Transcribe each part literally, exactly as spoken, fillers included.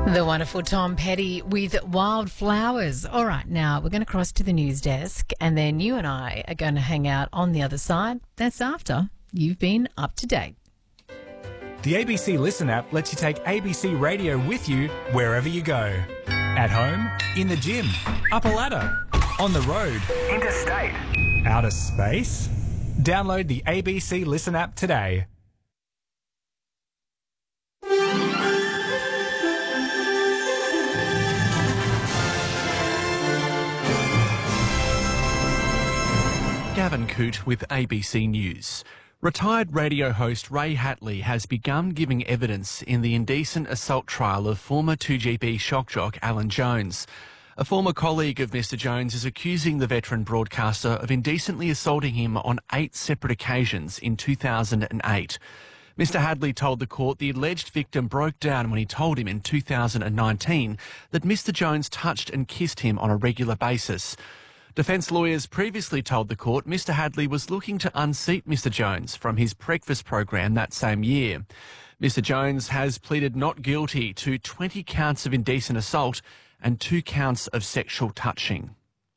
The wonderful Tom Petty with Wildflowers. All right, now we're going to cross to the news desk and then you and I are going to hang out on the other side. That's after you've been up to date. The A B C Listen app lets you take A B C Radio with you wherever you go. At home, in the gym, up a ladder, on the road, interstate, outer space. Download the A B C Listen app today. Gavin Coote with A B C News. Retired radio host Ray Hatley has begun giving evidence in the indecent assault trial of former two G B shock jock Alan Jones. A former colleague of Mister Jones is accusing the veteran broadcaster of indecently assaulting him on eight separate occasions in two thousand eight. Mister Hadley told the court the alleged victim broke down when he told him in two thousand nineteen that Mister Jones touched and kissed him on a regular basis. Defence lawyers previously told the court Mister Hadley was looking to unseat Mister Jones from his breakfast program that same year. Mister Jones has pleaded not guilty to twenty counts of indecent assault and two counts of sexual touching.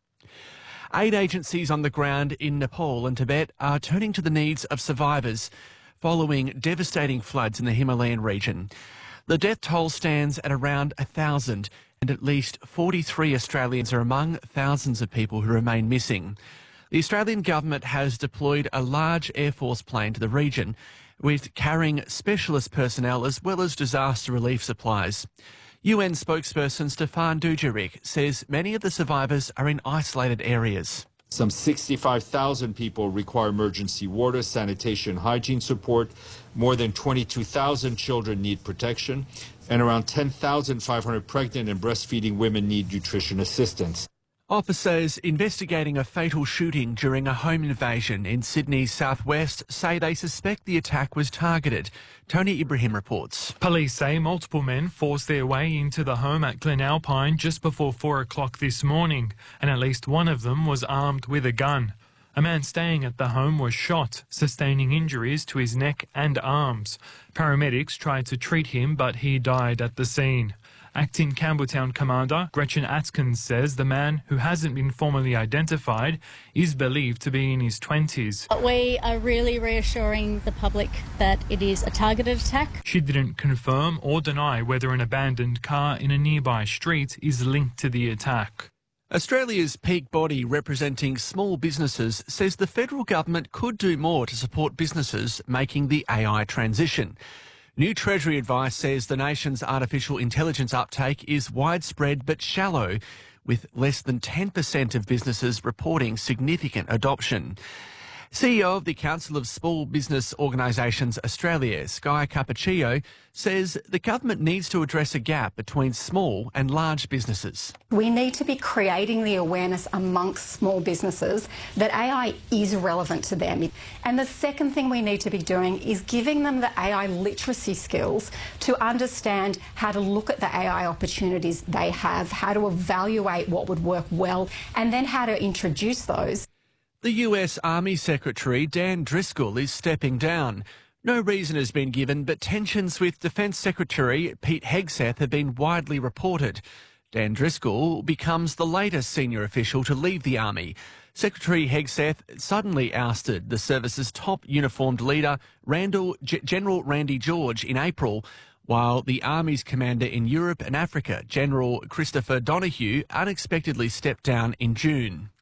Aid agencies on the ground in Nepal and Tibet are turning to the needs of survivors following devastating floods in the Himalayan region. The death toll stands at around a thousand, and at least forty-three Australians are among thousands of people who remain missing. The Australian government has deployed a large Air Force plane to the region, with carrying specialist personnel as well as disaster relief supplies. U N spokesperson Stefan Dujarric says many of the survivors are in isolated areas. Some sixty-five thousand people require emergency water, sanitation, hygiene support. More than twenty-two thousand children need protection, and around ten thousand five hundred pregnant and breastfeeding women need nutrition assistance. Officers investigating a fatal shooting during a home invasion in Sydney's southwest say they suspect the attack was targeted. Tony Ibrahim reports. Police say multiple men forced their way into the home at Glenalpine just before four o'clock this morning, and at least one of them was armed with a gun. A man staying at the home was shot, sustaining injuries to his neck and arms. Paramedics tried to treat him, but he died at the scene. Acting Campbelltown Commander Gretchen Atkins says the man, who hasn't been formally identified, is believed to be in his twenties. We are really reassuring the public that it is a targeted attack. She didn't confirm or deny whether an abandoned car in a nearby street is linked to the attack. Australia's peak body representing small businesses says the federal government could do more to support businesses making the A I transition. New Treasury advice says the nation's artificial intelligence uptake is widespread but shallow, with less than ten percent of businesses reporting significant adoption. C E O of the Council of Small Business Organisations Australia, Sky Cappuccio, says the government needs to address a gap between small and large businesses. We need to be creating the awareness amongst small businesses that A I is relevant to them. And the second thing we need to be doing is giving them the A I literacy skills to understand how to look at the A I opportunities they have, how to evaluate what would work well, and then how to introduce those. The U S Army Secretary Dan Driscoll is stepping down. No reason has been given, but tensions with Defence Secretary Pete Hegseth have been widely reported. Dan Driscoll becomes the latest senior official to leave the Army. Secretary Hegseth suddenly ousted the service's top uniformed leader, Randall, G- General Randy George, in April, while the Army's commander in Europe and Africa, General Christopher Donahue, unexpectedly stepped down in June.